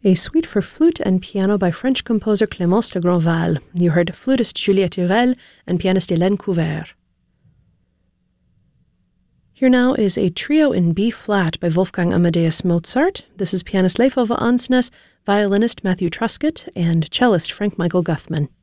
A suite for flute and piano by French composer Clémence de Grandval. You heard flutist Juliette Hurel and pianist Hélène Couvert. Here now is a trio in B-flat by Wolfgang Amadeus Mozart. This is pianist Leif Ove Ansnes, violinist Matthew Truscott, and cellist Frank Michael Guthman.